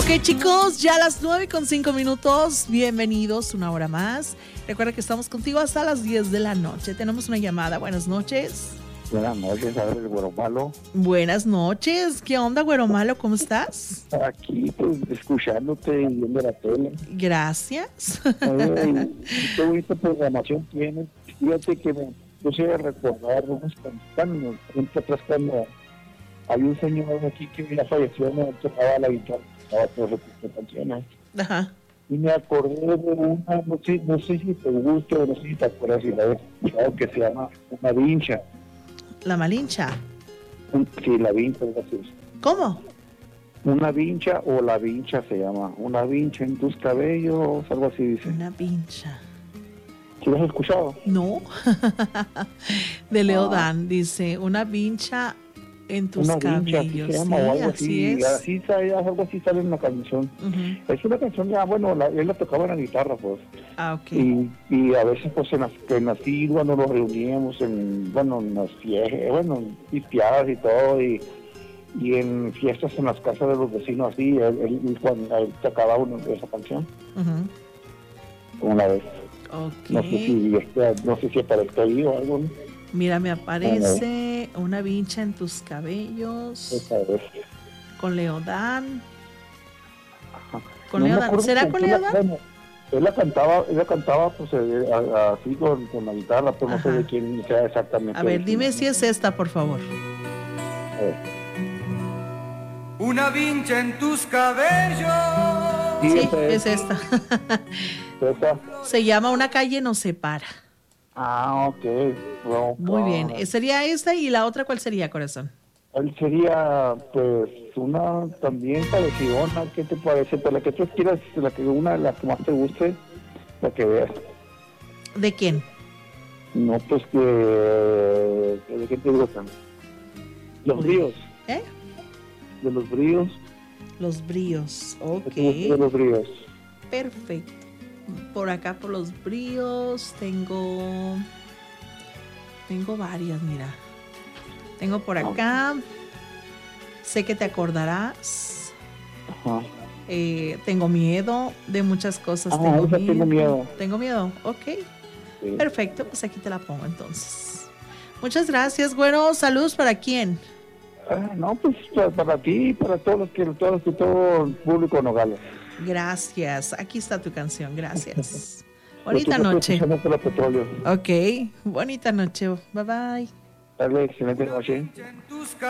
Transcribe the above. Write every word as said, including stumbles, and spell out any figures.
Ok, chicos, ya a las nueve con cinco minutos. Bienvenidos una hora más. Recuerda que estamos contigo hasta las diez de la noche. Tenemos una llamada. Buenas noches. Buenas noches, a ver, el Güero Malo. Buenas noches. ¿Qué onda, Güero Malo? ¿Cómo estás? Aquí, pues, escuchándote y viendo la tele. Gracias. Oye, qué bonita programación tienes. Fíjate que me puse a recordar unos cantantes. Siempre atrás cuando hay un señor aquí que ya falleció, me tocaba la guitarra, tocaba todas las canciones. Ajá. Y me acordé de una, no sé, no sé si te gusta o no sé si te acuerdas, si la ves, claro, que se llama Una Vincha. La Malincha. Sí, la vincha, algo así. ¿Cómo? Una vincha o la vincha se llama. Una vincha en tus cabellos, algo así dice. Una vincha. ¿Sí lo has escuchado? No. De Leo Ah. Dan dice, una vincha en tus Una vincha, cabellos. así se llama, Sí, o algo así así. es. Así sale, algo así sale en la canción. Uh-huh. Es una canción ya, bueno, la, él la tocaba en la guitarra, pues. Ah, ok. Y, y a veces, pues, en las, en las cuando nos reuníamos, en, bueno, en las fiestas, bueno, en pisteadas y todo, y, y en fiestas en las casas de los vecinos, así, él, él, cuando él tocaba una, esa canción, Uh-huh. una vez. Ok. No sé si, no sé si aparezca ahí o algo, ¿no? Mira, me aparece una vincha en tus cabellos. Esa vez. Con Leodán. Ajá. ¿Con No me Leodán? acuerdo ¿Será con con quién la- Leodán? bueno, él la cantaba, él la cantaba pues eh, a- a- así con, con la guitarra, pero no Ajá. sé de quién sea exactamente. A ver, el dime final, si es esta, por favor. ¿no? A ver. Una vincha en tus cabellos. Sí, Sí, esa es esta. esa. Se llama Una calle nos separa. Ah, ok. No, Muy no, bien. no. Sería esta y la otra, ¿cuál sería, corazón? Él sería, pues, una también parecidona. ¿Qué te parece? Pero la que tú quieras, la que una, la que más te guste, la que veas. ¿De quién? No, pues que... ¿De qué te gustan? Los Uy. bríos. ¿Eh? De los bríos. Los bríos. ¿Qué te gusta de Ok. los bríos? Perfecto. Por acá, por los bríos, tengo... Tengo varias, mira. Tengo por acá... Sé que te acordarás. Ajá. Eh, tengo miedo de muchas cosas. Ah, tengo, esa miedo. tengo miedo. Tengo miedo, ok. Sí. Perfecto, pues aquí te la pongo entonces. Muchas gracias, güero. Saludos para quién. Ah, no, pues para, para ti y para todos los que, todos los que todo el público de Nogales. Gracias. Aquí está tu canción. Gracias. Pues Bonita tú te noche. estás escuchando por el petróleo. Ok. Bonita noche. Bye bye. Dale, excelente noche. En tus